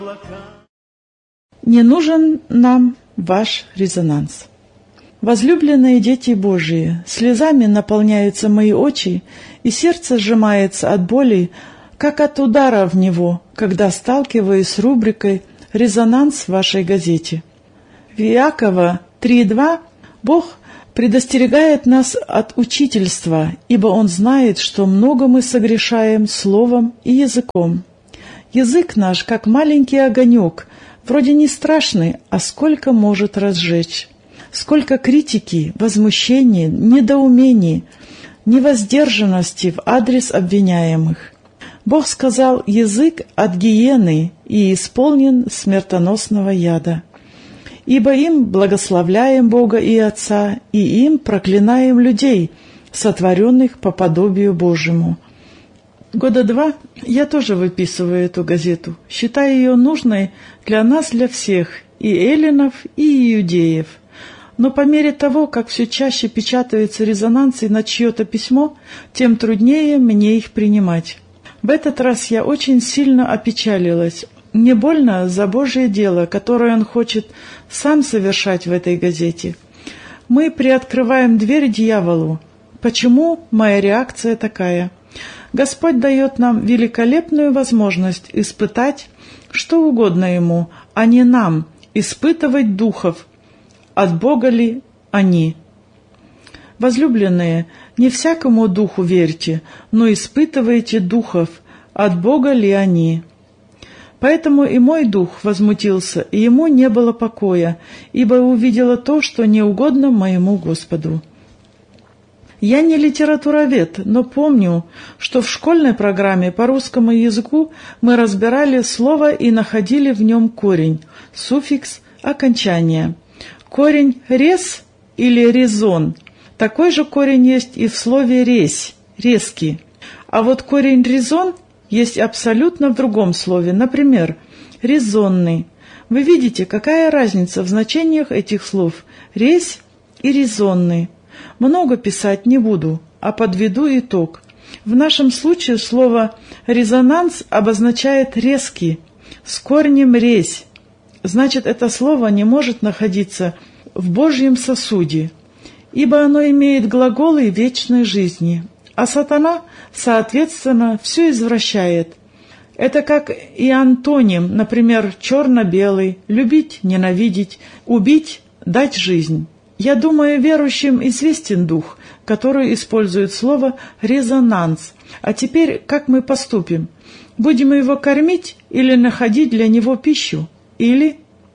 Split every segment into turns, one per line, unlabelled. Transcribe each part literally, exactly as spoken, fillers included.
Не нужен нам ваш резонанс. Возлюбленные дети Божии, слезами наполняются мои очи, и сердце сжимается от боли, как от удара в него, когда сталкиваюсь с рубрикой «Резонанс» в вашей газете. В Иакова три два Бог предостерегает нас от учительства, ибо Он знает, что много мы согрешаем словом и языком. Язык наш, как маленький огонек, вроде не страшный, а сколько может разжечь. Сколько критики, возмущений, недоумений, невоздержанности в адрес обвиняемых. Бог сказал: «Язык от гиены и исполнен смертоносного яда. Ибо им благословляем Бога и Отца, и им проклинаем людей, сотворенных по подобию Божьему». Года два я тоже выписываю эту газету, считая ее нужной для нас, для всех, и эллинов, и иудеев. Но по мере того, как все чаще печатаются резонансы на чье-то письмо, тем труднее мне их принимать. В этот раз я очень сильно опечалилась. Мне больно за Божье дело, которое Он хочет сам совершать в этой газете. Мы приоткрываем дверь дьяволу. Почему моя реакция такая? Господь дает нам великолепную возможность испытать что угодно Ему, а не нам, испытывать духов, от Бога ли они. Возлюбленные, не всякому духу верьте, но испытывайте духов, от Бога ли они. Поэтому и мой дух возмутился, и ему не было покоя, ибо увидела то, что не угодно моему Господу. Я не литературовед, но помню, что в школьной программе по русскому языку мы разбирали слово и находили в нем корень, суффикс, окончание. Корень «рез» или «резон». Такой же корень есть и в слове «резь», «резкий». А вот корень «резон» есть абсолютно в другом слове, например, «резонный». Вы видите, какая разница в значениях этих слов «резь» и «резонный». Много писать не буду, а подведу итог. В нашем случае слово «резонанс» обозначает «резкий», с корнем «резь». Значит, это слово не может находиться в Божьем сосуде, ибо оно имеет глаголы вечной жизни, а сатана, соответственно, все извращает. Это как и антоним, например, черно-белый, любить, ненавидеть, убить, дать жизнь. Я думаю, верующим известен дух, который использует слово «резонанс». А теперь как мы поступим? Будем его кормить или находить для него пищу? Или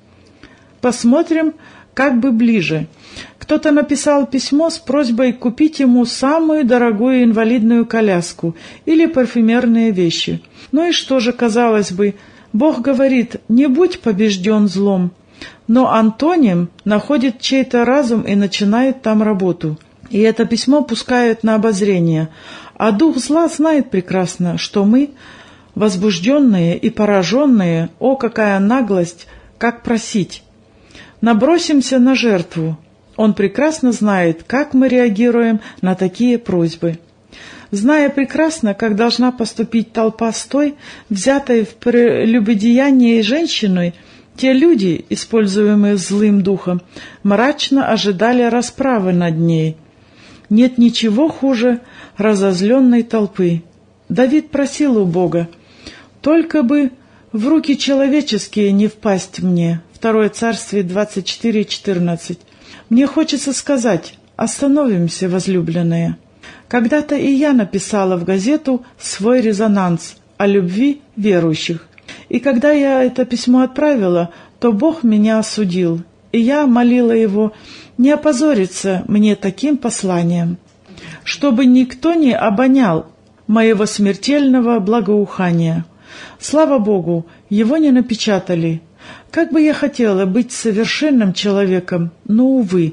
посмотрим как бы ближе. Кто-то написал письмо с просьбой купить ему самую дорогую инвалидную коляску или парфюмерные вещи. Ну и что же, казалось бы, Бог говорит: «Не будь побежден злом». Но антоним находит чей-то разум и начинает там работу. И это письмо пускают на обозрение. А дух зла знает прекрасно, что мы, возбужденные и пораженные, о, какая наглость, как просить. Набросимся на жертву. Он прекрасно знает, как мы реагируем на такие просьбы. Зная прекрасно, как должна поступить толпа с той, взятой в прелюбодеянии женщиной, те люди, используемые злым духом, мрачно ожидали расправы над ней. Нет ничего хуже разозленной толпы. Давид просил у Бога: «Только бы в руки человеческие не впасть мне». Второе Царствие двадцать четыре четырнадцать. Мне хочется сказать: остановимся, возлюбленные. Когда-то и я написала в газету свой резонанс о любви верующих. И когда я это письмо отправила, то Бог меня осудил, и я молила Его не опозориться мне таким посланием, чтобы никто не обонял моего смертельного благоухания. Слава Богу, его не напечатали. Как бы я хотела быть совершенным человеком, но, увы.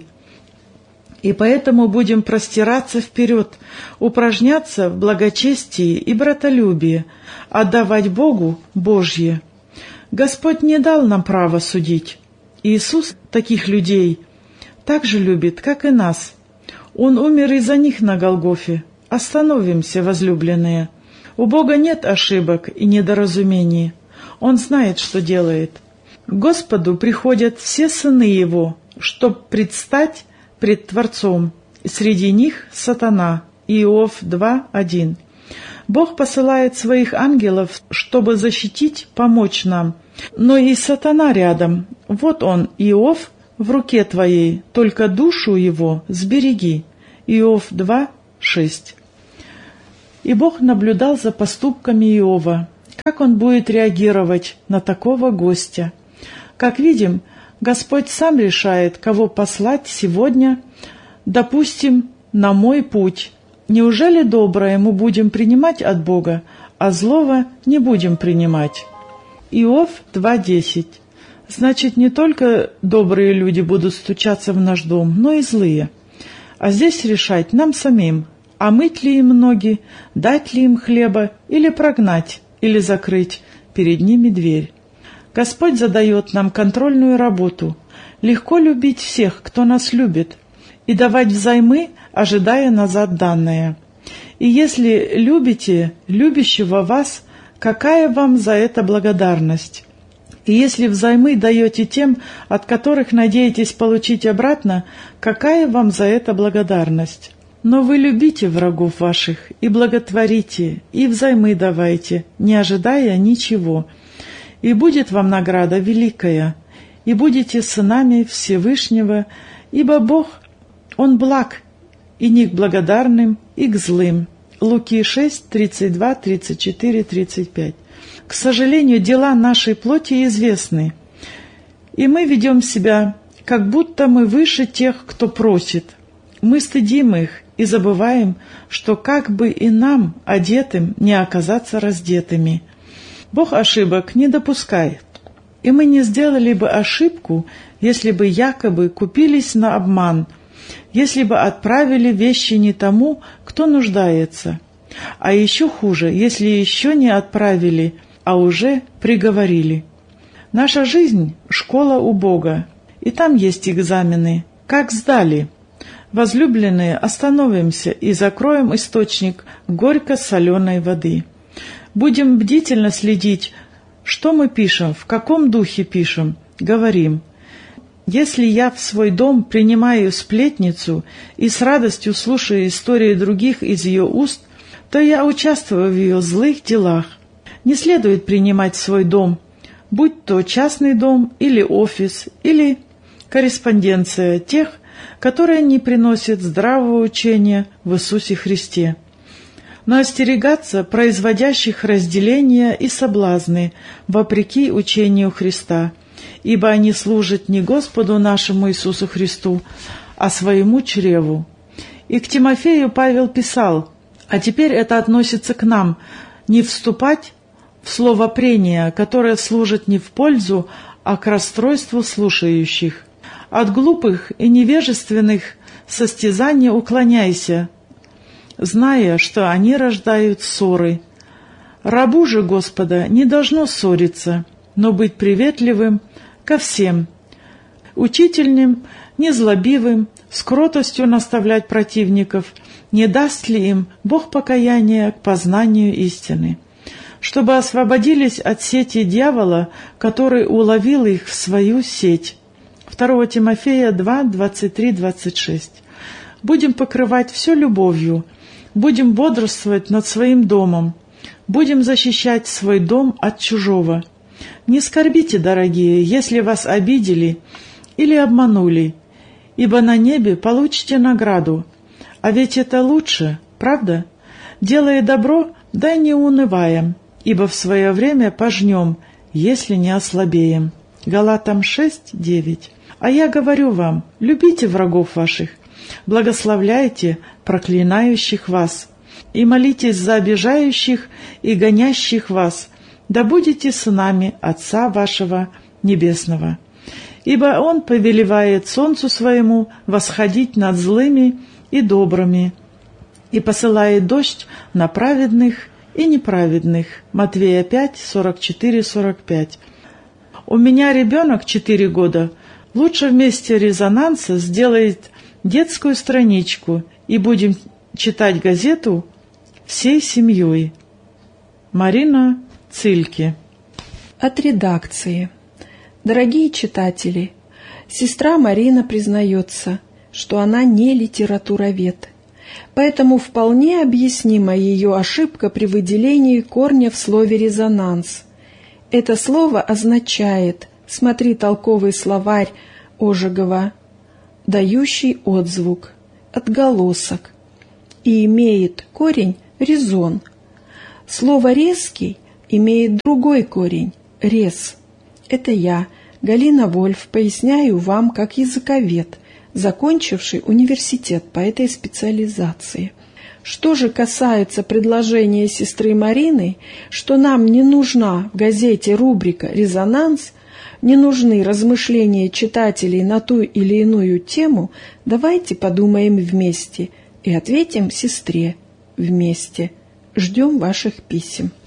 И поэтому будем простираться вперед, упражняться в благочестии и братолюбии, отдавать Богу Божье. Господь не дал нам права судить. Иисус таких людей так же любит, как и нас. Он умер из-за них на Голгофе. Остановимся, возлюбленные. У Бога нет ошибок и недоразумений. Он знает, что делает. К Господу приходят все сыны Его, чтоб предстать пред Творцом, и среди них сатана. Иов два один. Бог посылает своих ангелов, чтобы защитить, помочь нам. Но и сатана рядом. Вот он, Иов, в руке твоей, только душу его сбереги. Иов два шесть. И Бог наблюдал за поступками Иова, как он будет реагировать на такого гостя. Как видим, Господь сам решает, кого послать сегодня, допустим, на мой путь. Неужели доброе мы будем принимать от Бога, а злого не будем принимать? Иов два десять. Значит, не только добрые люди будут стучаться в наш дом, но и злые. А здесь решать нам самим, омыть ли им ноги, дать ли им хлеба, или прогнать, или закрыть перед ними дверь. Господь задает нам контрольную работу. Легко любить всех, кто нас любит, и давать взаймы, ожидая назад данное. И если любите любящего вас, какая вам за это благодарность? И если взаймы даете тем, от которых надеетесь получить обратно, какая вам за это благодарность? Но вы любите врагов ваших, и благотворите, и взаймы давайте, не ожидая ничего. И будет вам награда великая, и будете сынами Всевышнего, ибо Бог, Он благ, и не к благодарным, и к злым. Луки шесть, тридцать два, тридцать четыре, тридцать пять. К сожалению, дела нашей плоти известны, и мы ведем себя, как будто мы выше тех, кто просит. Мы стыдим их и забываем, что как бы и нам, одетым, не оказаться раздетыми. Бог ошибок не допускает, и мы не сделали бы ошибку, если бы якобы купились на обман, если бы отправили вещи не тому, кто нуждается. А еще хуже, если еще не отправили, а уже приговорили. Наша жизнь — школа у Бога, и там есть экзамены. Как сдали? Возлюбленные, остановимся и закроем источник горько-соленой воды. Будем бдительно следить, что мы пишем, в каком духе пишем, говорим. Если я в свой дом принимаю сплетницу и с радостью слушаю истории других из ее уст, то я участвую в ее злых делах. Не следует принимать в свой дом, будь то частный дом или офис, или корреспонденция тех, которые не приносят здравого учения в Иисусе Христе. Но остерегаться производящих разделения и соблазны вопреки учению Христа, ибо они служат не Господу нашему Иисусу Христу, а своему чреву. И к Тимофею Павел писал, а теперь это относится к нам, не вступать в словопрения, которое служит не в пользу, а к расстройству слушающих. От глупых и невежественных состязаний уклоняйся, зная, что они рождают ссоры. Рабу же Господа не должно ссориться, но быть приветливым ко всем, учительным, незлобивым, с кротостью наставлять противников, не даст ли им Бог покаяния к познанию истины, чтобы освободились от сети дьявола, который уловил их в свою сеть. второе Тимофея два, двадцать три, двадцать шесть. Будем покрывать все любовью, будем бодрствовать над своим домом, будем защищать свой дом от чужого. Не скорбите, дорогие, если вас обидели или обманули, ибо на небе получите награду. А ведь это лучше, правда? Делая добро, да не унываем, ибо в свое время пожнем, если не ослабеем. Галатам шесть, девять. А я говорю вам, любите врагов ваших, благословляйте проклинающих вас, и молитесь за обижающих и гонящих вас, да будете сынами Отца вашего Небесного. Ибо Он повелевает солнцу своему восходить над злыми и добрыми, и посылает дождь на праведных и неправедных. Матвея пять, сорок четыре, сорок пять. У меня ребенок четыре года, лучше вместе резонанса сделает детскую страничку, и будем читать газету всей семьей. Марина Цильке.
От редакции. Дорогие читатели, сестра Марина признается, что она не литературовед, поэтому вполне объяснима ее ошибка при выделении корня в слове «резонанс». Это слово означает, смотри толковый словарь Ожегова, дающий отзвук, отголосок, и имеет корень «резон». Слово «резкий» имеет другой корень – «рез». Это я, Галина Вольф, поясняю вам как языковед, закончивший университет по этой специализации. Что же касается предложения сестры Марины, что нам не нужна в газете рубрика «Резонанс», не нужны размышления читателей на ту или иную тему, давайте подумаем вместе и ответим сестре вместе. Ждем ваших писем.